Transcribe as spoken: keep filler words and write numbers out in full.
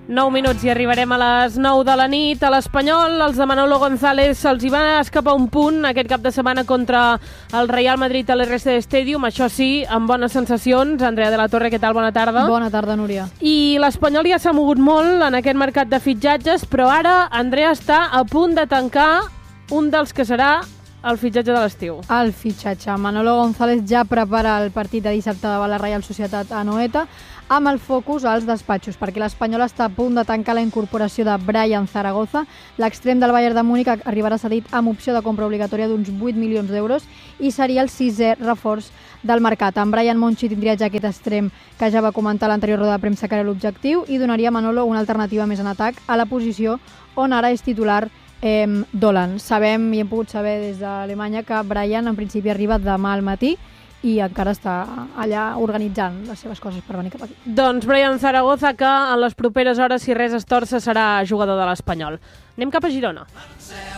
nou minuts i arribarem a les nou de la nit. A l'Espanyol, els de Manolo González se'ls hi va escapar un punt aquest cap de setmana contra el Real Madrid a l'R C Stadium, això sí, amb bones sensacions. Andrea de la Torre, què tal? Bona tarda. Bona tarda, Núria. I l'Espanyol ja s'ha mogut molt en aquest mercat de fitxatges, però ara Andrea està a punt de tancar un dels que serà el fitxatge de l'estiu. El fitxatge. Manolo González ja prepara el partit de dissabte davant la Reial Societat a Anoeta, amb el focus als despatxos, perquè l'Espanyol està a punt de tancar la incorporació de Brian Zaragoza. L'extrem del Bayern de Múnich arribarà cedit amb opció de compra obligatòria d'uns vuit milions d'euros i seria el sisè reforç del mercat. En Brian Monchi tindria ja aquest extrem que ja va comentar a l'anterior roda de premsa que era l'objectiu i donaria a Manolo una alternativa més en atac a la posició on ara és titular eh, Dolan. Sabem i hem pogut saber des d'Alemanya que Brian en principi arriba demà al matí i encara està allà organitzant les seves coses per venir cap aquí. Doncs Brian Zaragoza, que en les properes hores, si res es torça, serà jugador de l'Espanyol. Anem cap a Girona.